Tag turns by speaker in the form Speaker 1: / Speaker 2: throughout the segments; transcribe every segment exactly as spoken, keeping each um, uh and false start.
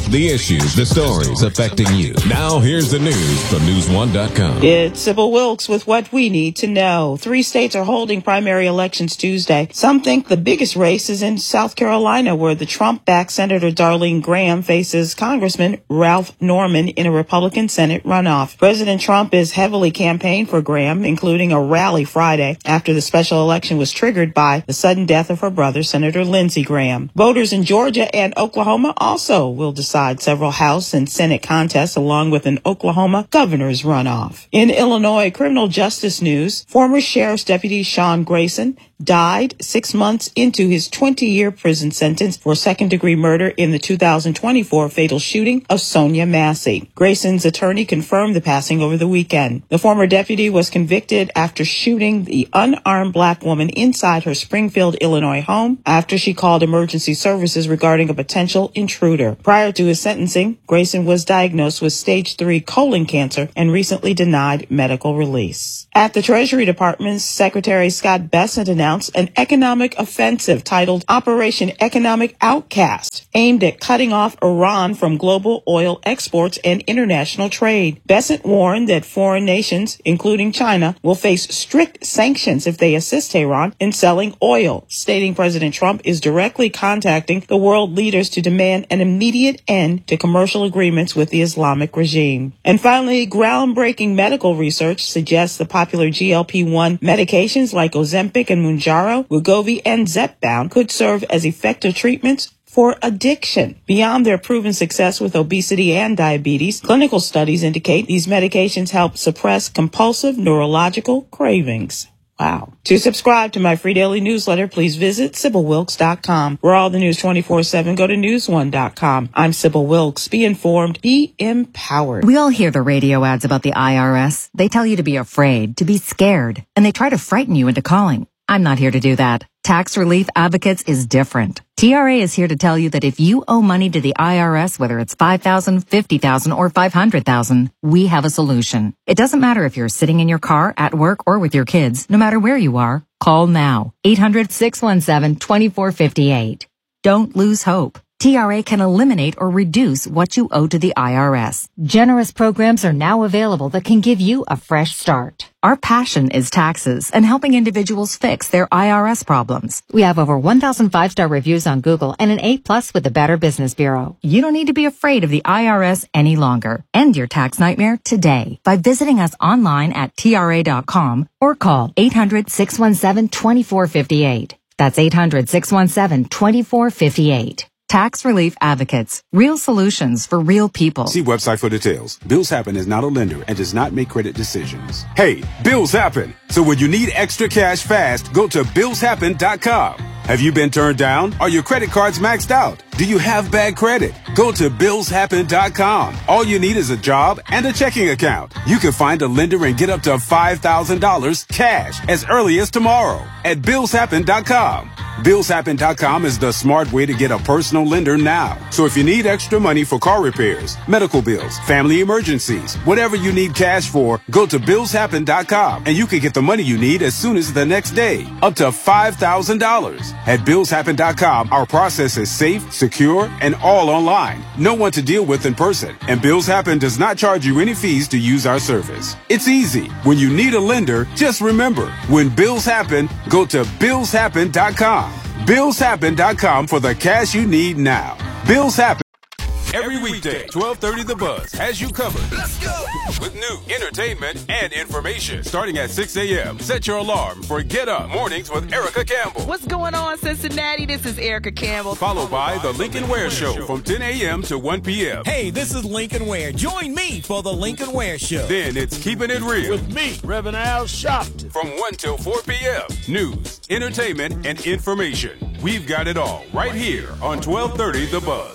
Speaker 1: the issues, the stories affecting you. Now here's the news from news one dot com.
Speaker 2: It's Sybil Wilkes with what we need to know. Three states are holding primary elections Tuesday. Some think the biggest race is in South Carolina, where the Trump-backed Senator Darlene Graham faces Congressman Ralph Norman in a Republican Senate runoff. President Trump is heavily campaigned for Graham, including a rally Friday after the special election was triggered by the sudden death of her brother, Senator Lindsey Graham. Voters in Georgia and Oklahoma also will decide several House and Senate contests, along with an Oklahoma governor's runoff. In Illinois criminal justice news, former Sheriff's Deputy Sean Grayson died six months into his twenty-year prison sentence for second-degree murder in the two thousand twenty-four fatal shooting of Sonia Massey. Grayson's attorney confirmed the passing over the weekend. The former deputy was convicted after shooting the unarmed black woman inside her Springfield, Illinois home after she called emergency services regarding a potential intruder. Prior to his sentencing, Grayson was diagnosed with stage three colon cancer and recently denied medical release. At the Treasury Department, Secretary Scott Bessent announced an economic offensive titled Operation Economic Outcast, aimed at cutting off Iran from global oil exports and international trade. Bessent warned that foreign nations, including China, will face strict sanctions if they assist Tehran in selling oil, stating President Trump is directly contacting the world leaders to demand an immediate end to commercial agreements with the Islamic regime. And finally, groundbreaking medical research suggests the popular G L P one medications like Ozempic and Mounjaro, Wegovy, and Zepbound could serve as effective treatments for addiction. Beyond their proven success with obesity and diabetes, clinical studies indicate these medications help suppress compulsive neurological cravings. Wow. To subscribe to my free daily newsletter, please visit Sybil Wilkes dot com. For all the news twenty-four seven, go to news one dot com. I'm Sybil Wilkes. Be informed, be empowered.
Speaker 3: We all hear the radio ads about the I R S. They tell you to be afraid, to be scared, and they try to frighten you into calling. I'm not here to do that. Tax Relief Advocates is different. T R A is here to tell you that if you owe money to the I R S, whether it's five thousand dollars, fifty thousand dollars, or five hundred thousand dollars, we have a solution. It doesn't matter if you're sitting in your car, at work, or with your kids. No matter where you are, call now. eight hundred, six one seven, two four five eight. Don't lose hope. T R A can eliminate or reduce what you owe to the I R S. Generous programs are now available that can give you a fresh start. Our passion is taxes and helping individuals fix their I R S problems. We have over one thousand five-star reviews on Google and an A plus with the Better Business Bureau. You don't need to be afraid of the I R S any longer. End your tax nightmare today by visiting us online at T R A dot com or call eight hundred, six one seven, two four five eight. That's eight hundred, six one seven, two four five eight. Tax Relief Advocates. Real solutions for real people.
Speaker 4: See website for details. Bills Happen is not a lender and does not make credit decisions. Hey, bills happen. So when you need extra cash fast, go to bills happen dot com. Have you been turned down? Are your credit cards maxed out? Do you have bad credit? Go to bills happen dot com. All you need is a job and a checking account. You can find a lender and get up to five thousand dollars cash as early as tomorrow at bills happen dot com. bills happen dot com is the smart way to get a personal lender now. So if you need extra money for car repairs, medical bills, family emergencies, whatever you need cash for, go to bills happen dot com and you can get the money you need as soon as the next day, up to five thousand dollars. At bills happen dot com, our process is safe, secure, and all online. No one to deal with in person. And Bills Happen does not charge you any fees to use our service. It's easy. When you need a lender, just remember, when bills happen, go to bills happen dot com. bills happen dot com for the cash you need now. Bills Happen.
Speaker 5: Every weekday, twelve thirty The Buzz has you covered. Let's go! With new entertainment and information. Starting at six a.m., set your alarm for Get Up Mornings with Erica Campbell.
Speaker 6: What's going on, Cincinnati? This is Erica Campbell.
Speaker 5: Followed by The Lincoln Ware Show from ten a.m. to one p.m.
Speaker 7: Hey, this is Lincoln Ware. Join me for The Lincoln Ware Show.
Speaker 5: Then it's Keeping It Real.
Speaker 7: With me, Reverend Al Sharpton.
Speaker 5: From one till four p.m. News, entertainment, and information. We've got it all right here on twelve thirty The Buzz.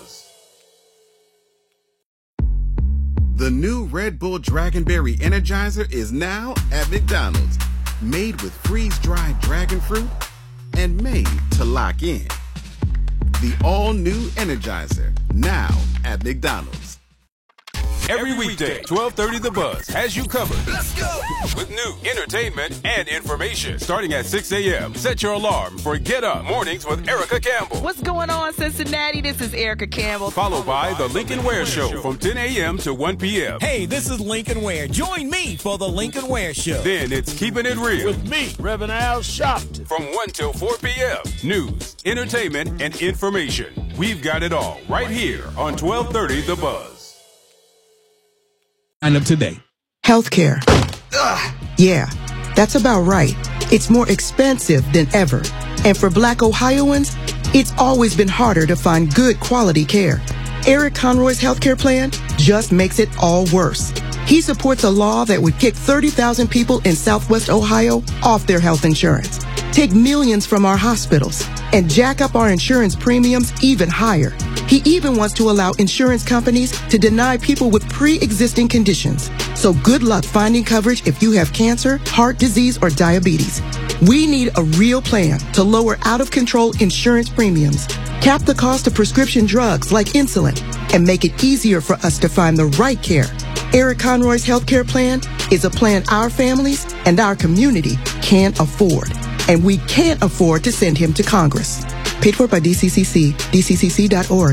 Speaker 8: The new Red Bull Dragonberry Energizer is now at McDonald's. Made with freeze-dried dragon fruit and made to lock in. The all-new Energizer, now at McDonald's.
Speaker 5: Every weekday, twelve thirty The Buzz has you covered. Let's go! With new entertainment and information. Starting at six a.m., set your alarm for Get Up Mornings with Erica Campbell.
Speaker 6: What's going on, Cincinnati? This is Erica Campbell.
Speaker 5: Followed by The Lincoln Ware Show from ten a.m. to one p.m.
Speaker 7: Hey, this is Lincoln Ware. Join me for the Lincoln Ware Show.
Speaker 5: Then it's Keeping It Real
Speaker 9: with me, Reverend Al Sharpton.
Speaker 5: From one till four p.m. News, entertainment, and information. We've got it all right here on twelve thirty The Buzz.
Speaker 1: Sign up today.
Speaker 10: Healthcare. Ugh. Yeah, that's about right. It's more expensive than ever. And for Black Ohioans, it's always been harder to find good quality care. Eric Conroy's healthcare plan just makes it all worse. He supports a law that would kick thirty thousand people in Southwest Ohio off their health insurance, take millions from our hospitals, and jack up our insurance premiums even higher. He even wants to allow insurance companies to deny people with pre-existing conditions. So good luck finding coverage if you have cancer, heart disease, or diabetes. We need a real plan to lower out-of-control insurance premiums, cap the cost of prescription drugs like insulin, and make it easier for us to find the right care. Eric Conroy's healthcare plan is a plan our families and our community can't afford. And we can't afford to send him to Congress. Paid for by D C C C, D C C C dot org.